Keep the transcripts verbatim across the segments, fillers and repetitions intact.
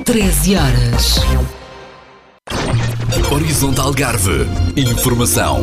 treze horas. Horizonte Algarve. Informação.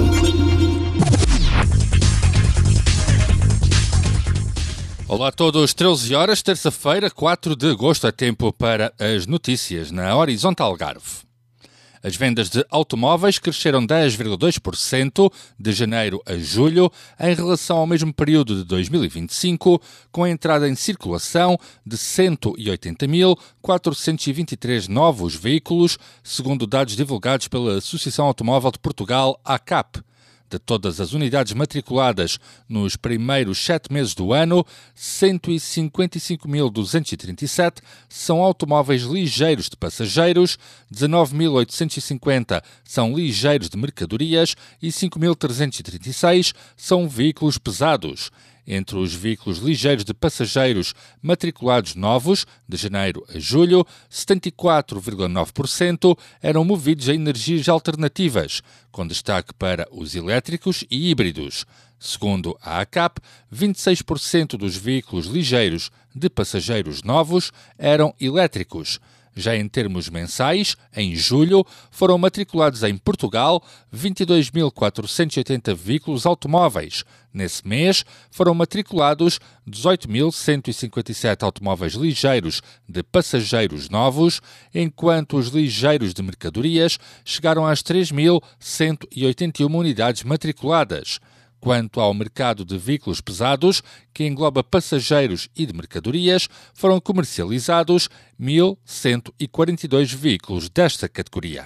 Olá a todos, treze horas, terça-feira, quatro de agosto, é tempo para as notícias na Horizonte Algarve. As vendas de automóveis cresceram dez vírgula dois por cento de janeiro a julho em relação ao mesmo período de dois mil e vinte e cinco, com a entrada em circulação de cento e oitenta mil, quatrocentos e vinte e três novos veículos, segundo dados divulgados pela Associação Automóvel de Portugal, A C A P. De todas as unidades matriculadas nos primeiros sete meses do ano, cento e cinquenta e cinco mil duzentos e trinta e sete são automóveis ligeiros de passageiros, dezanove mil oitocentos e cinquenta são ligeiros de mercadorias e cinco mil trezentos e trinta e seis são veículos pesados. Entre os veículos ligeiros de passageiros matriculados novos, de janeiro a julho, setenta e quatro vírgula nove por cento eram movidos a energias alternativas, com destaque para os elétricos e híbridos. Segundo a A C A P, vinte e seis por cento dos veículos ligeiros de passageiros novos eram elétricos. Já em termos mensais, em julho, foram matriculados em Portugal vinte e dois mil quatrocentos e oitenta veículos automóveis. Nesse mês, foram matriculados dezoito mil cento e cinquenta e sete automóveis ligeiros de passageiros novos, enquanto os ligeiros de mercadorias chegaram às três mil cento e oitenta e uma unidades matriculadas. Quanto ao mercado de veículos pesados, que engloba passageiros e de mercadorias, foram comercializados mil cento e quarenta e dois veículos desta categoria.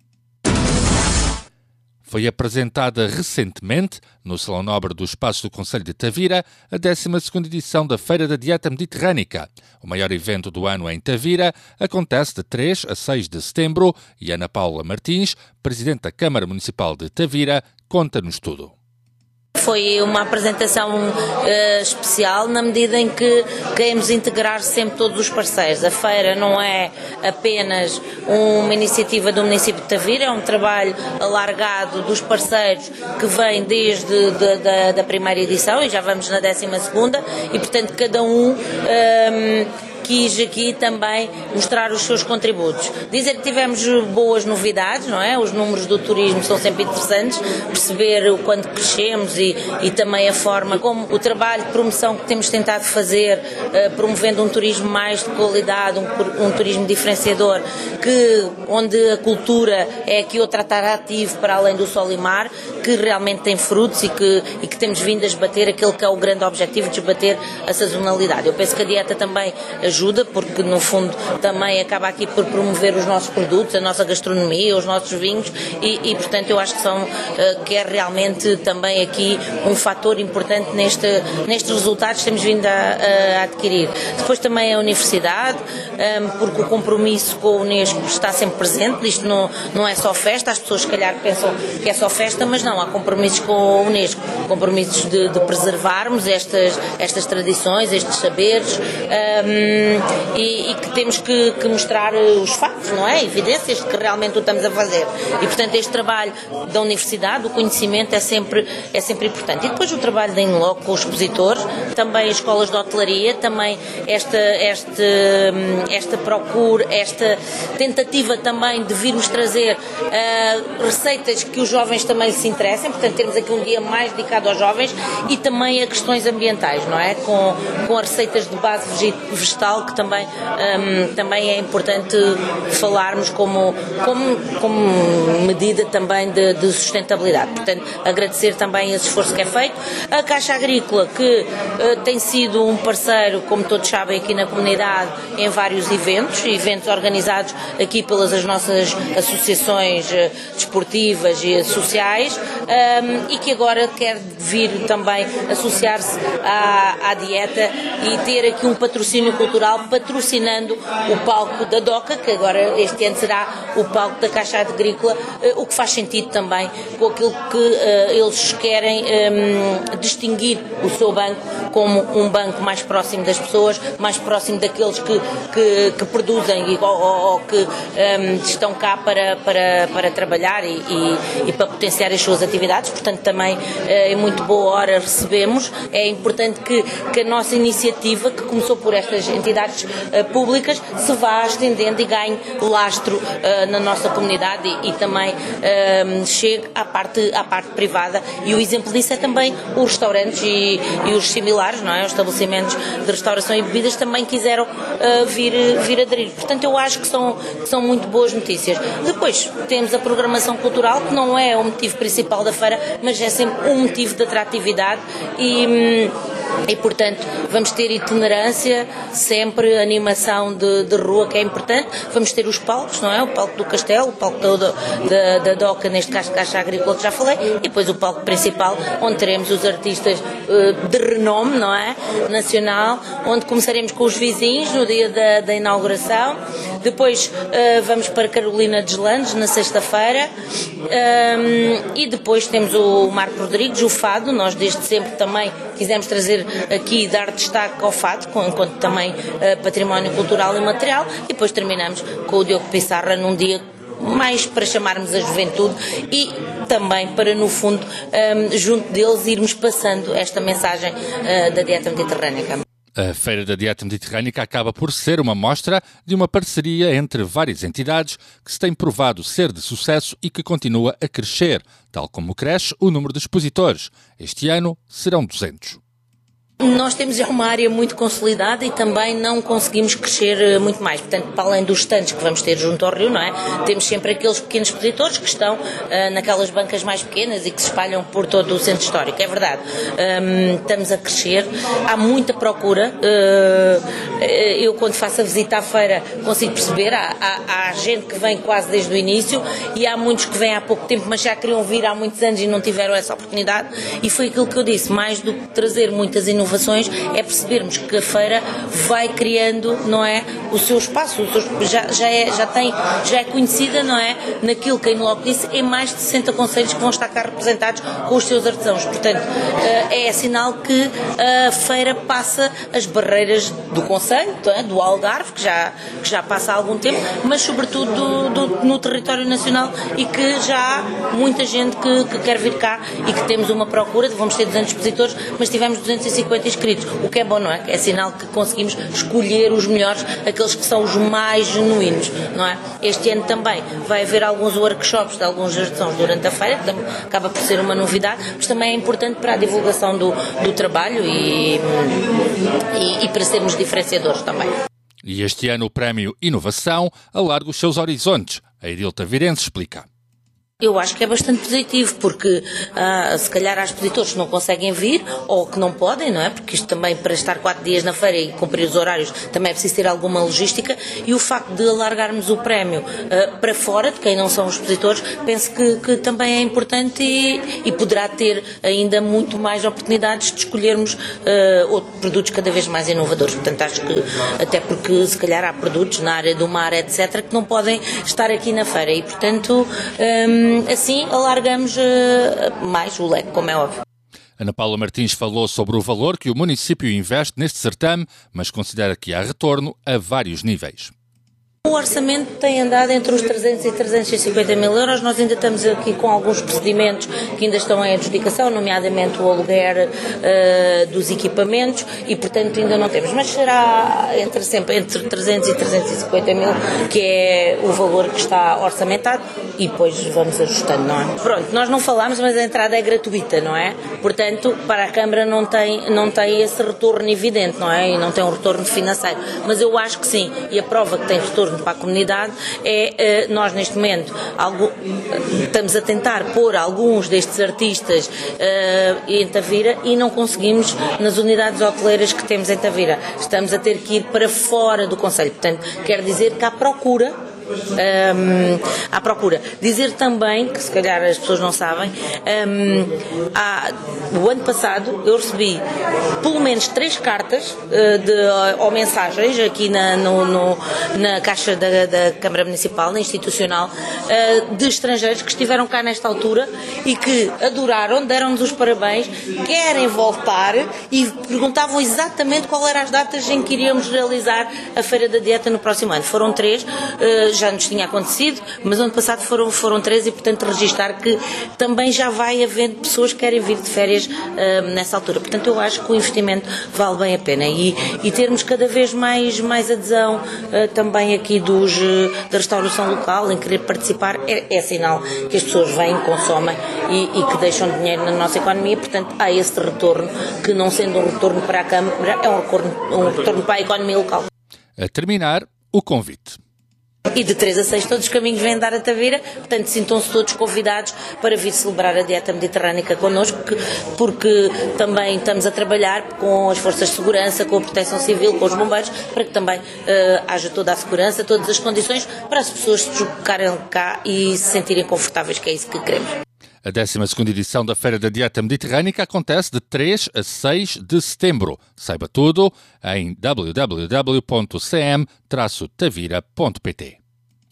Foi apresentada recentemente, no Salão Nobre do Espaço do Concelho de Tavira, a décima segunda edição da Feira da Dieta Mediterrânica. O maior evento do ano em Tavira acontece de três a seis de setembro e Ana Paula Martins, Presidente da Câmara Municipal de Tavira, conta-nos tudo. Foi uma apresentação uh, especial na medida em que queremos integrar sempre todos os parceiros. A feira não é apenas uma iniciativa do município de Tavira, é um trabalho alargado dos parceiros que vem desde de, de, da primeira edição e já vamos na décima segunda e, portanto, cada um... um quis aqui também mostrar os seus contributos. Dizer que tivemos boas novidades, não é? Os números do turismo são sempre interessantes, perceber o quanto crescemos e, e também a forma como o trabalho de promoção que temos tentado fazer, uh, promovendo um turismo mais de qualidade, um, um turismo diferenciador, que, onde a cultura é aqui outro atrativo para além do sol e mar, que realmente tem frutos e que, e que temos vindo a esbater aquele que é o grande objetivo de esbater a sazonalidade. Eu penso que a dieta também ajuda, porque no fundo também acaba aqui por promover os nossos produtos, a nossa gastronomia, os nossos vinhos e, e portanto eu acho que são, que é realmente também aqui um fator importante neste, nestes resultados que temos vindo a, a adquirir. Depois também a universidade, porque o compromisso com a Unesco está sempre presente, isto não, não é só festa, as pessoas se calhar pensam que é só festa, mas não, há compromissos com a Unesco, compromissos de, de preservarmos estas, estas tradições, estes saberes, um, E, e que temos que, que mostrar os factos, não é? Evidências de que realmente o estamos a fazer. E, portanto, este trabalho da universidade, o conhecimento é sempre, é sempre importante. E depois o trabalho da Inloco com os expositores, também as escolas de hotelaria, também esta, esta, esta procura, esta tentativa também de virmos trazer uh, receitas que os jovens também se interessem, portanto, temos aqui um dia mais dedicado aos jovens e também a questões ambientais, não é? Com, com as receitas de base vegetal, que também, um, também é importante falarmos como, como, como medida também de, de sustentabilidade. Portanto, agradecer também esse esforço que é feito. A Caixa Agrícola, que uh, tem sido um parceiro, como todos sabem, aqui na comunidade, em vários eventos, eventos organizados aqui pelas as nossas associações uh, desportivas e sociais, um, e que agora quer vir também associar-se à, à dieta e ter aqui um patrocínio cultural patrocinando o palco da DOCA, que agora este ano será o palco da Caixa Agrícola, o que faz sentido também com aquilo que uh, eles querem um, distinguir o seu banco como um banco mais próximo das pessoas, mais próximo daqueles que, que, que produzem e, ou, ou que um, estão cá para, para, para trabalhar e, e, e para potenciar as suas atividades. Portanto, também em muito boa hora recebemos. É importante que, que a nossa iniciativa, que começou por estas entidades uh, públicas, se vá estendendo e ganhe lastro uh, na nossa comunidade e, e também uh, chegue à parte, à parte privada. E o exemplo disso é também os restaurantes e, e os similares, não é? Os estabelecimentos de restauração e bebidas também quiseram uh, vir, vir aderir. Portanto, eu acho que são, que são muito boas notícias. Depois temos a programação cultural, que não é o motivo principal da feira, mas é sempre um motivo de atratividade e, e portanto, vamos ter itinerância, sempre animação de, de rua, que é importante. Vamos ter os palcos, não é? O palco do Castelo, o palco da, da, da DOCA, neste caso Caixa Agrícola, que já falei, e depois o palco principal, onde teremos os artistas uh, de renome, não é? Nacional, onde começaremos com os vizinhos no dia da, da inauguração. Depois uh, vamos para Carolina Deslandes, na sexta-feira, um, e depois temos o Marco Rodrigues, o Fado. Nós desde sempre também quisemos trazer aqui, dar destaque ao Fado, enquanto também uh, património cultural e material, e depois terminamos com o Diogo Pissarra num dia mais para chamarmos a juventude e também para, no fundo, um, junto deles irmos passando esta mensagem uh, da dieta mediterrânica. A Feira da Dieta Mediterrânica acaba por ser uma mostra de uma parceria entre várias entidades que se tem provado ser de sucesso e que continua a crescer, tal como cresce o número de expositores. Este ano serão duzentos. Nós temos já uma área muito consolidada e também não conseguimos crescer muito mais. Portanto, para além dos stands que vamos ter junto ao Rio, não é? Temos sempre aqueles pequenos expositores que estão uh, naquelas bancas mais pequenas e que se espalham por todo o centro histórico. É verdade. Um, estamos a crescer. Há muita procura. Uh, eu, quando faço a visita à feira, consigo perceber. Há, há, há gente que vem quase desde o início e há muitos que vêm há pouco tempo, mas já queriam vir há muitos anos e não tiveram essa oportunidade. E foi aquilo que eu disse. Mais do que trazer muitas inovações, é percebermos que a feira vai criando, não é, o seu espaço, o seu, já, já, é, já, tem, já é conhecida, não é, naquilo que a Inloco disse, em mais de sessenta concelhos que vão estar cá representados com os seus artesãos. Portanto, é sinal que a feira passa as barreiras do concelho, do Algarve, que já, que já passa há algum tempo, mas sobretudo do, do, no território nacional, e que já há muita gente que, que quer vir cá e que temos uma procura. Vamos ter duzentos expositores, mas tivemos duzentos e cinquenta inscritos, o que é bom, não é? É sinal que conseguimos escolher os melhores, aqueles que são os mais genuínos, não é? Este ano também vai haver alguns workshops de alguns artesãos durante a feira, que acaba por ser uma novidade, mas também é importante para a divulgação do, do trabalho e, e, e para sermos diferenciadores também. E este ano o Prémio Inovação alarga os seus horizontes. A Edilta Virense explica. Eu acho que é bastante positivo, porque ah, se calhar há expositores que não conseguem vir ou que não podem, não é? Porque isto também, para estar quatro dias na feira e cumprir os horários, também é preciso ter alguma logística, e o facto de alargarmos o prémio ah, para fora, de quem não são os expositores, penso que, que também é importante e, e poderá ter ainda muito mais oportunidades de escolhermos ah, outros produtos cada vez mais inovadores. Portanto, acho que, até porque se calhar há produtos na área do mar, etcétera, que não podem estar aqui na feira e, portanto, ah, assim alargamos uh, mais o leque, como é óbvio. Ana Paula Martins falou sobre o valor que o município investe neste certame, mas considera que há retorno a vários níveis. O orçamento tem andado entre os trezentos e trezentos e cinquenta mil euros. Nós ainda estamos aqui com alguns procedimentos que ainda estão em adjudicação, nomeadamente o aluguer uh, dos equipamentos, e portanto ainda não temos. Mas será entre, sempre entre trezentos e trezentos e cinquenta mil, que é o valor que está orçamentado, e depois vamos ajustando, não é? Pronto, nós não falámos, mas a entrada é gratuita, não é? Portanto, para a Câmara não tem, não tem esse retorno evidente, não é? E não tem um retorno financeiro. Mas eu acho que sim, e a prova que tem retorno para a comunidade é, nós neste momento algo, estamos a tentar pôr alguns destes artistas uh, em Tavira e não conseguimos nas unidades hoteleiras que temos em Tavira. Estamos a ter que ir para fora do concelho. Portanto, quer dizer que há procura um, à procura. Dizer também, que se calhar as pessoas não sabem, um, há, o ano passado eu recebi pelo menos três cartas uh, de, ou mensagens aqui na, no, no, na Caixa da, da Câmara Municipal, na Institucional, uh, de estrangeiros que estiveram cá nesta altura e que adoraram, deram-nos os parabéns, querem voltar e perguntavam exatamente qual eram as datas em que iríamos realizar a Feira da Dieta no próximo ano. Foram três, uh, já nos tinha acontecido, mas ano passado foram, foram três e, portanto, registar que também já vai havendo pessoas que querem vir de férias uh, nessa altura. Portanto, eu acho que o investimento vale bem a pena e, e termos cada vez mais, mais adesão uh, também aqui dos, uh, da restauração local, em querer participar, é, é sinal que as pessoas vêm, consomem e, e que deixam dinheiro na nossa economia. Portanto, há esse retorno, que não sendo um retorno para a Câmara, é um retorno, um retorno para a economia local. A terminar, o convite. E de três a seis todos os caminhos vêm dar a Tavira, portanto sintam-se todos convidados para vir celebrar a dieta mediterrânica connosco, porque também estamos a trabalhar com as forças de segurança, com a proteção civil, com os bombeiros, para que também uh, haja toda a segurança, todas as condições para as pessoas se deslocarem cá e se sentirem confortáveis, que é isso que queremos. A décima segunda edição da Feira da Dieta Mediterrânica acontece de três a seis de setembro. Saiba tudo em w w w ponto c m traço tavira ponto p t.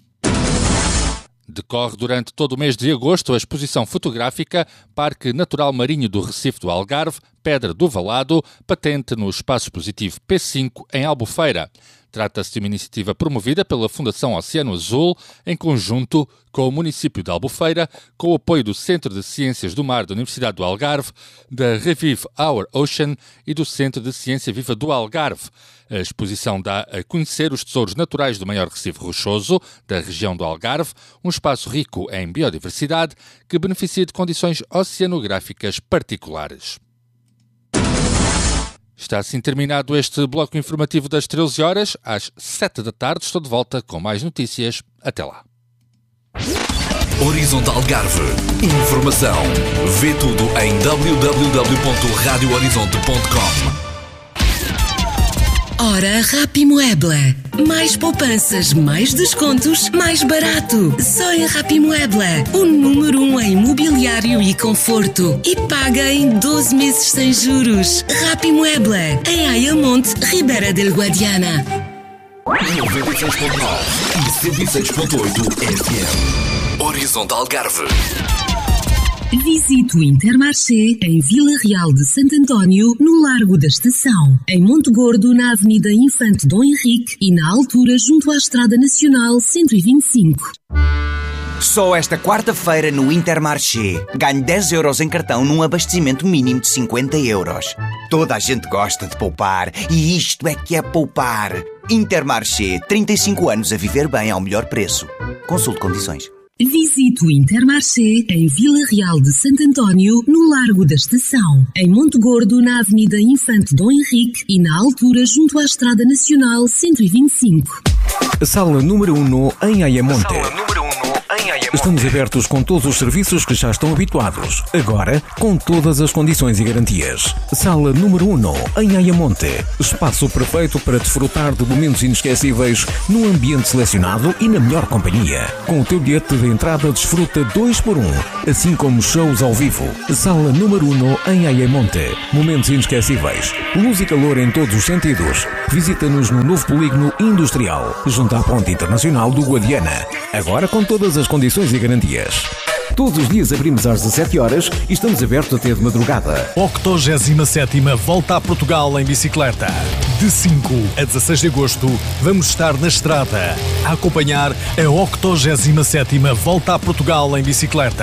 Decorre durante todo o mês de agosto a exposição fotográfica Parque Natural Marinho do Recife do Algarve, Pedra do Valado, patente no Espaço Expositivo P cinco em Albufeira. Trata-se de uma iniciativa promovida pela Fundação Oceano Azul, em conjunto com o município de Albufeira, com o apoio do Centro de Ciências do Mar da Universidade do Algarve, da Revive Our Ocean e do Centro de Ciência Viva do Algarve. A exposição dá a conhecer os tesouros naturais do maior recife rochoso da região do Algarve, um espaço rico em biodiversidade que beneficia de condições oceanográficas particulares. Está assim terminado este bloco informativo das treze horas. Às sete da tarde estou de volta com mais notícias. Até lá. Horizonte Algarve. Informação. Vê tudo em w w w ponto radio horizonte ponto com. Ora, Rapimueble. Mais poupanças, mais descontos, mais barato. Só em Rapimueble. O número um em mobiliário e conforto. E paga em doze meses sem juros. Rapimueble. Em Ayamonte, Ribeira del Guadiana. noventa e seis ponto nove e cento e seis ponto oito F M. Horizonte Algarve. Visite o Intermarché em Vila Real de Santo António, no Largo da Estação. Em Monte Gordo, na Avenida Infante Dom Henrique e na altura junto à Estrada Nacional cento e vinte e cinco. Só esta quarta-feira no Intermarché. Ganhe dez euros em cartão num abastecimento mínimo de cinquenta euros. Toda a gente gosta de poupar e isto é que é poupar. Intermarché, trinta e cinco anos a viver bem ao melhor preço. Consulte condições. Visite o Intermarché em Vila Real de Santo António, no Largo da Estação. Em Monte Gordo, na Avenida Infante Dom Henrique e na altura junto à Estrada Nacional cento e vinte e cinco. Sala número um em Ayamonte. Sala número um em Ayamonte. Estamos abertos com todos os serviços que já estão habituados. Agora, com todas as condições e garantias. Sala número um em Ayamonte. Espaço perfeito para desfrutar de momentos inesquecíveis num ambiente selecionado e na melhor companhia. Com o teu bilhete de entrada desfruta dois por um, assim como shows ao vivo. Sala número um em Ayamonte. Momentos inesquecíveis. Luz e calor em todos os sentidos. Visita-nos no novo polígono industrial, junto à Ponte Internacional do Guadiana. Agora com todas as condições e garantias. Todos os dias abrimos às dezassete horas e estamos abertos até de madrugada. octogésima sétima Volta a Portugal em bicicleta. De cinco a dezasseis de agosto, vamos estar na estrada a acompanhar a octogésima sétima Volta a Portugal em bicicleta.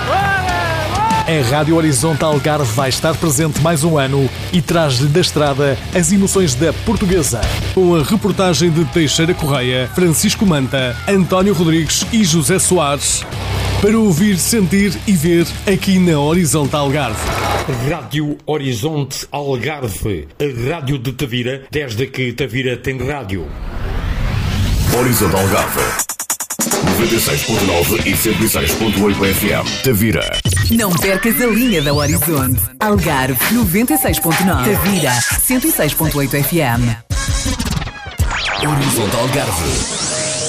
A Rádio Horizonte Algarve vai estar presente mais um ano e traz-lhe da estrada as emoções da Portuguesa. Com a reportagem de Teixeira Correia, Francisco Manta, António Rodrigues e José Soares. Para ouvir, sentir e ver aqui na Horizonte Algarve. Rádio Horizonte Algarve, a rádio de Tavira, desde que Tavira tem rádio. Horizonte Algarve. noventa e seis ponto nove e cento e seis ponto oito F M. Tavira. Não percas a linha da Horizonte. Algarve noventa e seis ponto nove. Tavira cento e seis ponto oito F M. Horizonte Algarve.